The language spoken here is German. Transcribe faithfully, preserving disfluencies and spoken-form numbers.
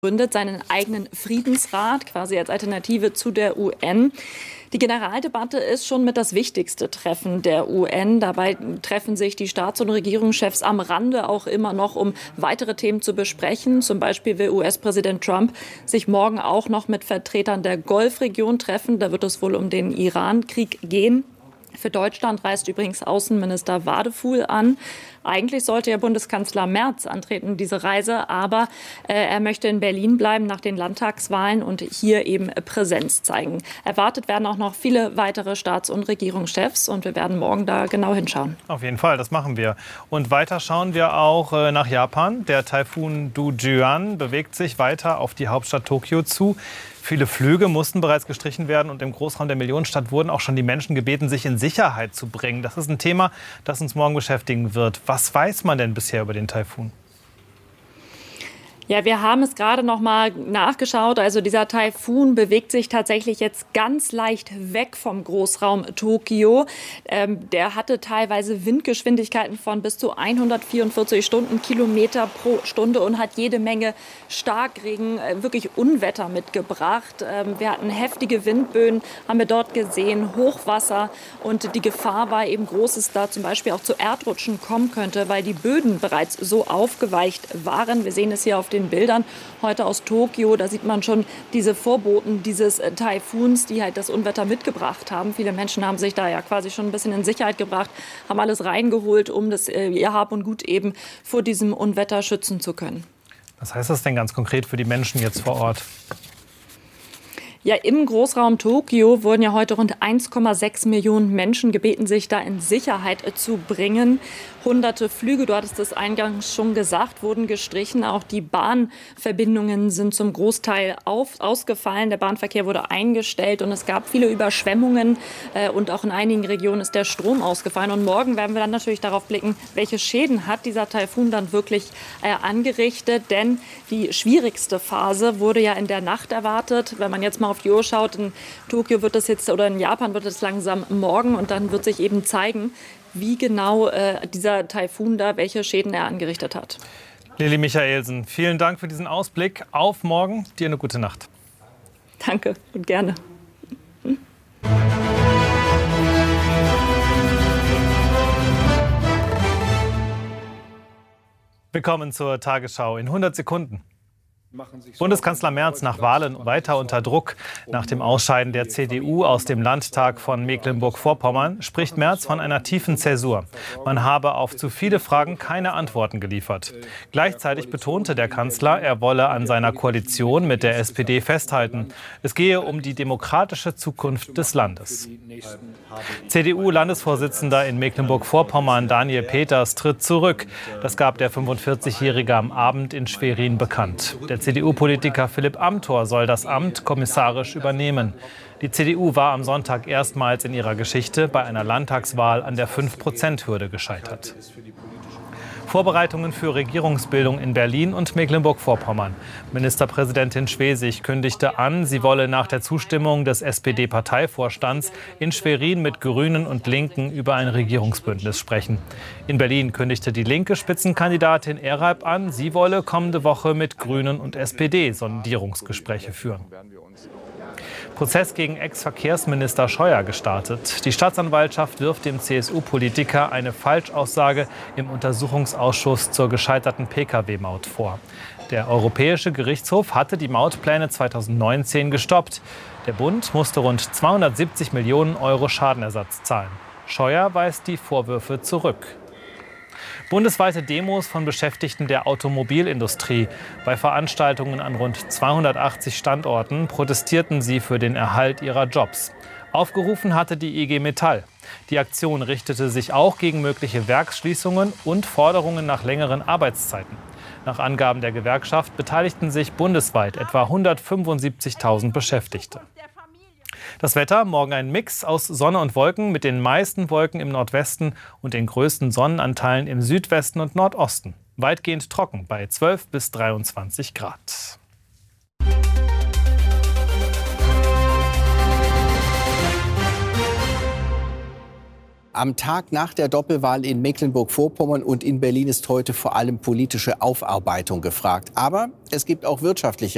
gründet seinen eigenen Friedensrat, quasi als Alternative zu der U N. Die Generaldebatte ist schon mit das wichtigste Treffen der U N. Dabei treffen sich die Staats- und Regierungschefs am Rande auch immer noch, um weitere Themen zu besprechen. Zum Beispiel will U S-Präsident Trump sich morgen auch noch mit Vertretern der Golfregion treffen. Da wird es wohl um den Iran-Krieg gehen. Für Deutschland reist übrigens Außenminister Wadefuhl an. Eigentlich sollte ja Bundeskanzler Merz antreten, diese Reise, aber äh, er möchte in Berlin bleiben nach den Landtagswahlen und hier eben Präsenz zeigen. Erwartet werden auch noch viele weitere Staats- und Regierungschefs und wir werden morgen da genau hinschauen. Auf jeden Fall, das machen wir. Und weiter schauen wir auch äh, nach Japan. Der Taifun Dujuan bewegt sich weiter auf die Hauptstadt Tokio zu. Viele Flüge mussten bereits gestrichen werden und im Großraum der Millionenstadt wurden auch schon die Menschen gebeten, sich in Sicherheit zu bringen. Das ist ein Thema, das uns morgen beschäftigen wird. Was weiß man denn bisher über den Taifun? Ja, wir haben es gerade noch mal nachgeschaut. Also dieser Taifun bewegt sich tatsächlich jetzt ganz leicht weg vom Großraum Tokio. Ähm, der hatte teilweise Windgeschwindigkeiten von bis zu hundertvierundvierzig Stundenkilometer pro Stunde und hat jede Menge Starkregen, äh, wirklich Unwetter mitgebracht. Ähm, wir hatten heftige Windböen, haben wir dort gesehen, Hochwasser und die Gefahr war eben groß, dass da zum Beispiel auch zu Erdrutschen kommen könnte, weil die Böden bereits so aufgeweicht waren. Wir sehen es hier auf den Bildern heute aus Tokio, da sieht man schon diese Vorboten dieses äh, Taifuns, die halt das Unwetter mitgebracht haben. Viele Menschen haben sich da ja quasi schon ein bisschen in Sicherheit gebracht, haben alles reingeholt, um das äh, ihr Hab und Gut eben vor diesem Unwetter schützen zu können. Was heißt das denn ganz konkret für die Menschen jetzt vor Ort? Ja, im Großraum Tokio wurden ja heute rund eins Komma sechs Millionen Menschen gebeten, sich da in Sicherheit zu bringen. Hunderte Flüge, du hattest es eingangs schon gesagt, wurden gestrichen. Auch die Bahnverbindungen sind zum Großteil auf, ausgefallen. Der Bahnverkehr wurde eingestellt und es gab viele Überschwemmungen. Äh, und auch in einigen Regionen ist der Strom ausgefallen. Und morgen werden wir dann natürlich darauf blicken, welche Schäden hat dieser Taifun dann wirklich äh, angerichtet. Denn die schwierigste Phase wurde ja in der Nacht erwartet. Wenn man jetzt mal auf die Uhr schaut, in Tokio wird es jetzt oder in Japan wird es langsam morgen und dann wird sich eben zeigen, wie genau äh, dieser Taifun da, welche Schäden er angerichtet hat. Lili Michaelsen, vielen Dank für diesen Ausblick. Auf morgen, dir eine gute Nacht. Danke und gerne. Willkommen zur Tagesschau in hundert Sekunden. Bundeskanzler Merz nach Wahlen weiter unter Druck. Nach dem Ausscheiden der C D U aus dem Landtag von Mecklenburg-Vorpommern spricht Merz von einer tiefen Zäsur. Man habe auf zu viele Fragen keine Antworten geliefert. Gleichzeitig betonte der Kanzler, er wolle an seiner Koalition mit der S P D festhalten. Es gehe um die demokratische Zukunft des Landes. C D U-Landesvorsitzender in Mecklenburg-Vorpommern Daniel Peters tritt zurück. Das gab der fünfundvierzigjährige am Abend in Schwerin bekannt. Der C D U-Politiker Philipp Amthor soll das Amt kommissarisch übernehmen. Die C D U war am Sonntag erstmals in ihrer Geschichte bei einer Landtagswahl an der fünf Prozent Hürde gescheitert. Vorbereitungen für Regierungsbildung in Berlin und Mecklenburg-Vorpommern. Ministerpräsidentin Schwesig kündigte an, sie wolle nach der Zustimmung des S P D-Parteivorstands in Schwerin mit Grünen und Linken über ein Regierungsbündnis sprechen. In Berlin kündigte die linke Spitzenkandidatin Eralb an, sie wolle kommende Woche mit Grünen und S P D Sondierungsgespräche führen. Prozess gegen Ex-Verkehrsminister Scheuer gestartet. Die Staatsanwaltschaft wirft dem C S U-Politiker eine Falschaussage im Untersuchungsausschuss zur gescheiterten Pkw-Maut vor. Der Europäische Gerichtshof hatte die Mautpläne zweitausendneunzehn gestoppt. Der Bund musste rund zweihundertsiebzig Millionen Euro Schadenersatz zahlen. Scheuer weist die Vorwürfe zurück. Bundesweite Demos von Beschäftigten der Automobilindustrie. Bei Veranstaltungen an rund zweihundertachtzig Standorten protestierten sie für den Erhalt ihrer Jobs. Aufgerufen hatte die I G Metall. Die Aktion richtete sich auch gegen mögliche Werksschließungen und Forderungen nach längeren Arbeitszeiten. Nach Angaben der Gewerkschaft beteiligten sich bundesweit etwa hundertfünfundsiebzigtausend Beschäftigte. Das Wetter, morgen ein Mix aus Sonne und Wolken mit den meisten Wolken im Nordwesten und den größten Sonnenanteilen im Südwesten und Nordosten. Weitgehend trocken bei zwölf bis dreiundzwanzig Grad. Am Tag nach der Doppelwahl in Mecklenburg-Vorpommern und in Berlin ist heute vor allem politische Aufarbeitung gefragt. Aber es gibt auch wirtschaftliche